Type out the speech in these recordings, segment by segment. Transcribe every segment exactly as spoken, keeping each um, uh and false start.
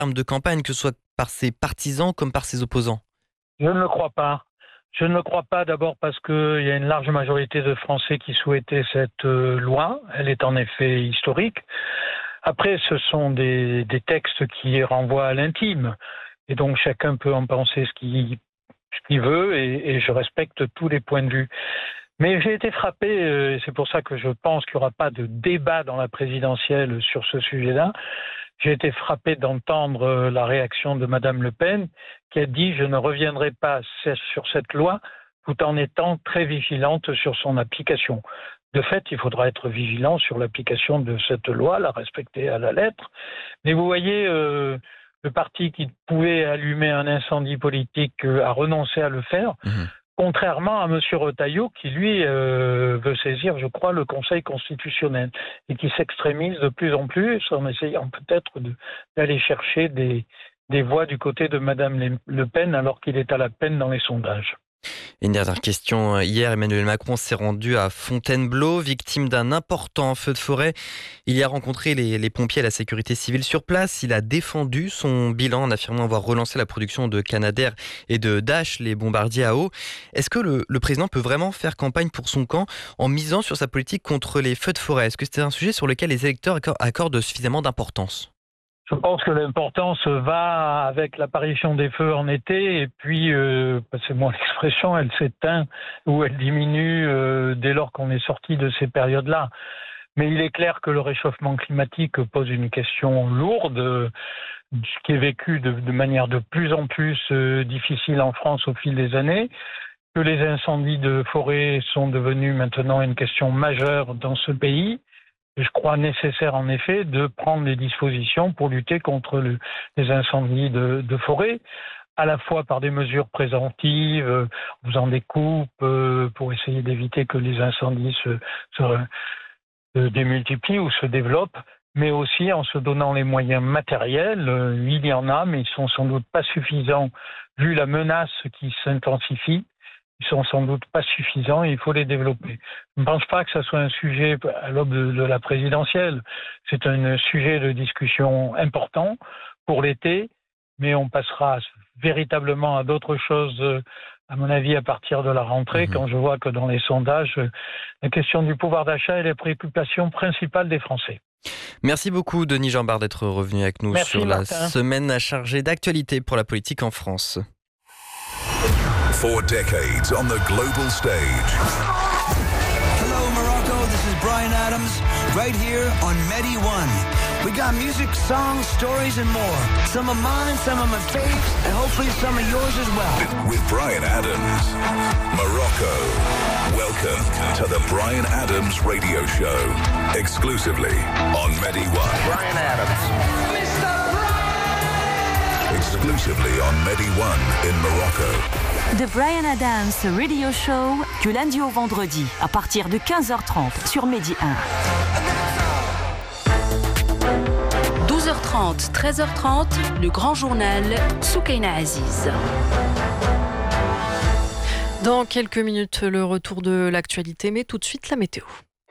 arme de campagne, que ce soit par ses partisans comme par ses opposants? Je ne le crois pas. Je ne le crois pas d'abord parce qu'il y a une large majorité de Français qui souhaitaient cette euh, loi. Elle est en effet historique. Après, ce sont des, des textes qui renvoient à l'intime. Et donc, chacun peut en penser ce qu'il, ce qu'il veut et, et je respecte tous les points de vue. Mais j'ai été frappé, et c'est pour ça que je pense qu'il n'y aura pas de débat dans la présidentielle sur ce sujet-là. J'ai été frappé d'entendre la réaction de Madame Le Pen qui a dit « Je ne reviendrai pas sur cette loi tout en étant très vigilante sur son application ». De fait, il faudra être vigilant sur l'application de cette loi, la respecter à la lettre. Mais vous voyez, euh, le parti qui pouvait allumer un incendie politique euh, a renoncé à le faire, mmh. contrairement à M. Retailleau qui, lui, euh, veut saisir, je crois, le Conseil constitutionnel et qui s'extrémise de plus en plus en essayant peut-être de, d'aller chercher des, des voix du côté de Mme Le Pen alors qu'il est à la peine dans les sondages. Une dernière question. Hier, Emmanuel Macron s'est rendu à Fontainebleau, victime d'un important feu de forêt. Il y a rencontré les, les pompiers et la sécurité civile sur place. Il a défendu son bilan en affirmant avoir relancé la production de Canadair et de Dash, les bombardiers à eau. Est-ce que le, le président peut vraiment faire campagne pour son camp en misant sur sa politique contre les feux de forêt? Est-ce que c'est un sujet sur lequel les électeurs accordent suffisamment d'importance? Je pense que l'importance va avec l'apparition des feux en été et puis, euh, c'est moi l'expression, elle s'éteint ou elle diminue euh, dès lors qu'on est sorti de ces périodes-là. Mais il est clair que le réchauffement climatique pose une question lourde, euh, qui est vécue de, de manière de plus en plus euh, difficile en France au fil des années, que les incendies de forêt sont devenus maintenant une question majeure dans ce pays. Je crois nécessaire en effet de prendre des dispositions pour lutter contre le, les incendies de, de forêt, à la fois par des mesures préventives, euh, en faisant des coupes euh, pour essayer d'éviter que les incendies se, se, se démultiplient ou se développent, mais aussi en se donnant les moyens matériels. Euh, il y en a, mais ils sont sans doute pas suffisants vu la menace qui s'intensifie. Ils sont sans doute pas suffisants et il faut les développer. Je ne pense pas que ce soit un sujet à l'aube de, de la présidentielle. C'est un sujet de discussion important pour l'été, mais on passera véritablement à d'autres choses, à mon avis, à partir de la rentrée, mmh. quand je vois que dans les sondages, la question du pouvoir d'achat est la préoccupation principale des Français. Merci beaucoup, Denis Jeanbart, d'être revenu avec nous Merci, sur Martin. la semaine chargée d'actualité pour la politique en France. Four decades on the global stage. Hello, Morocco. This is Bryan Adams, right here on Medi One. We got music, songs, stories, and more. Some of mine, some of my faves, and hopefully some of yours as well. With Bryan Adams, Morocco. Welcome to the Bryan Adams Radio Show, exclusively on Medi One. Bryan Adams. Mister Exclusively on Medi One in Morocco. The Bryan Adams Radio Show, du lundi au vendredi, à partir de quinze heures trente sur Medi un. douze heures trente, treize heures trente, le grand journal Soukaina Aziz. Dans quelques minutes, le retour de l'actualité, mais tout de suite la météo.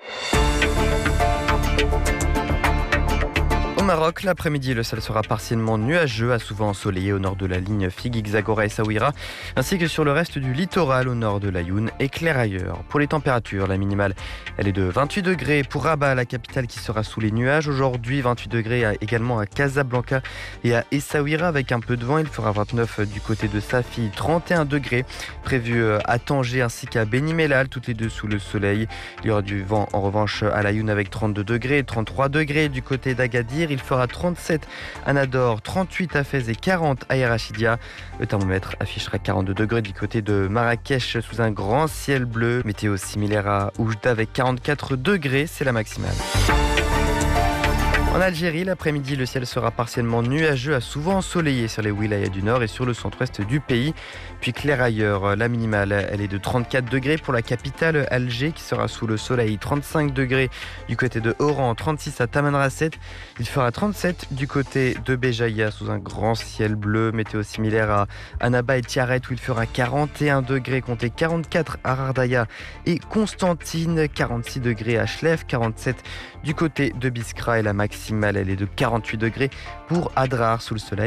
Au Maroc, l'après-midi, le ciel sera partiellement nuageux, à souvent ensoleillé au nord de la ligne Figuig, Zagora et Saouira, ainsi que sur le reste du littoral au nord de l'Aïoun et clair ailleurs. Pour les températures, la minimale, elle est de vingt-huit degrés pour Rabat, la capitale qui sera sous les nuages. Aujourd'hui, vingt-huit degrés également à Casablanca et à Essaouira avec un peu de vent. Il fera vingt-neuf du côté de Safi, trente et un degrés prévus à Tanger ainsi qu'à Beni Mellal, toutes les deux sous le soleil. Il y aura du vent en revanche à l'Aïoun avec trente-deux degrés, trente-trois degrés du côté d'Agadir. Il fera trente-sept à Nador, trente-huit à Fès et quarante à Yerachidia. Le thermomètre affichera quarante-deux degrés du côté de Marrakech sous un grand ciel bleu. Météo similaire à Oujda avec quarante-quatre degrés, c'est la maximale. En Algérie, l'après-midi, le ciel sera partiellement nuageux à souvent ensoleillé sur les wilayas du nord et sur le centre-ouest du pays. Puis clair ailleurs, la minimale, elle est de trente-quatre degrés pour la capitale Alger qui sera sous le soleil, trente-cinq degrés du côté de Oran, trente-six à Tamanrasset. Il fera trente-sept du côté de Béjaïa sous un grand ciel bleu. Météo similaire à Annaba et Tiaret où il fera quarante et un degrés, comptez quarante-quatre à Rardaya et Constantine, quarante-six degrés à Chlef, quarante-sept du côté de Biskra et la maximale, elle est de quarante-huit degrés pour Adrar sous le soleil.